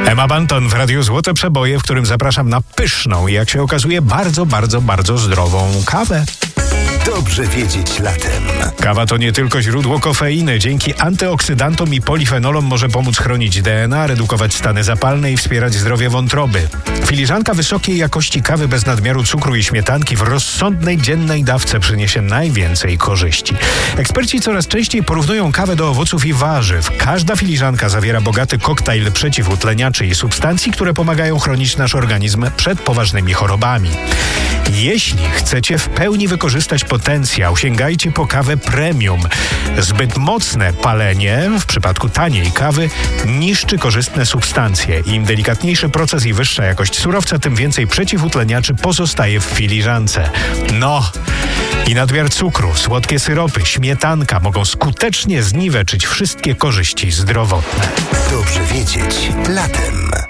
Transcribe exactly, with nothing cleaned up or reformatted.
Emma Banton w Radiu Złote Przeboje, w którym zapraszam na pyszną i jak się okazuje bardzo, bardzo, bardzo zdrową kawę. Dobrze wiedzieć latem. Kawa to nie tylko źródło kofeiny. Dzięki antyoksydantom i polifenolom może pomóc chronić D N A, redukować stany zapalne i wspierać zdrowie wątroby. Filiżanka wysokiej jakości kawy bez nadmiaru cukru i śmietanki w rozsądnej dziennej dawce przyniesie najwięcej korzyści. Eksperci coraz częściej porównują kawę do owoców i warzyw. Każda filiżanka zawiera bogaty koktajl przeciwutleniaczy i substancji, które pomagają chronić nasz organizm przed poważnymi chorobami. Jeśli chcecie w pełni wykorzystać potencjał, sięgajcie po kawę premium. Zbyt mocne palenie, w przypadku taniej kawy, niszczy korzystne substancje. Im delikatniejszy proces i wyższa jakość surowca, tym więcej przeciwutleniaczy pozostaje w filiżance. No i nadmiar cukru, słodkie syropy, śmietanka mogą skutecznie zniweczyć wszystkie korzyści zdrowotne. Dobrze wiedzieć latem.